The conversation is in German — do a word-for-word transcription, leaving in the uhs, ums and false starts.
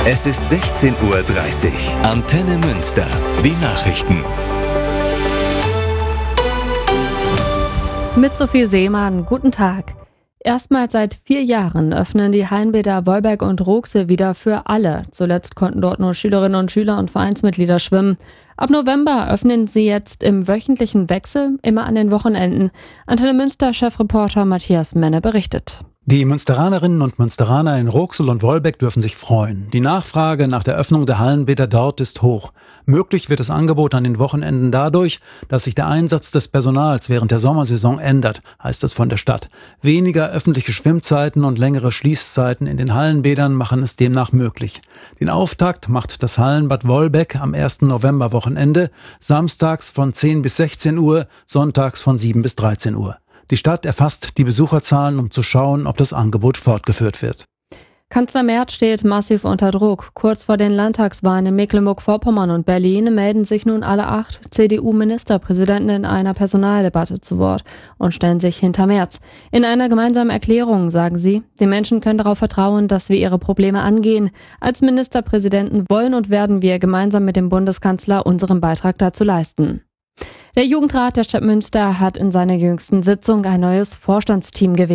Es ist sechzehn Uhr dreißig. Antenne Münster. Die Nachrichten. Mit Sophie Seemann, guten Tag. Erstmals seit vier Jahren öffnen die Hallenbäder Wolbeck und Rooxel wieder für alle. Zuletzt konnten dort nur Schülerinnen und Schüler und Vereinsmitglieder schwimmen. Ab November öffnen sie jetzt im wöchentlichen Wechsel, immer an den Wochenenden. Antenne Münster-Chefreporter Matthias Menne berichtet. Die Münsteranerinnen und Münsteraner in Rooxel und Wolbeck dürfen sich freuen. Die Nachfrage nach der Öffnung der Hallenbäder dort ist hoch. Möglich wird das Angebot an den Wochenenden dadurch, dass sich der Einsatz des Personals während der Sommersaison ändert, heißt es von der Stadt. Weniger öffentliche Schwimmzeiten und längere Schließzeiten in den Hallenbädern machen es demnach möglich. Den Auftakt macht das Hallenbad Wolbeck am ersten Novemberwochenende, samstags von zehn bis sechzehn Uhr, sonntags von sieben bis dreizehn Uhr. Die Stadt erfasst die Besucherzahlen, um zu schauen, ob das Angebot fortgeführt wird. Kanzler Merz steht massiv unter Druck. Kurz vor den Landtagswahlen in Mecklenburg-Vorpommern und Berlin melden sich nun alle acht C D U-Ministerpräsidenten in einer Personaldebatte zu Wort und stellen sich hinter Merz. In einer gemeinsamen Erklärung sagen sie, die Menschen können darauf vertrauen, dass wir ihre Probleme angehen. Als Ministerpräsidenten wollen und werden wir gemeinsam mit dem Bundeskanzler unseren Beitrag dazu leisten. Der Jugendrat der Stadt Münster hat in seiner jüngsten Sitzung ein neues Vorstandsteam gewählt.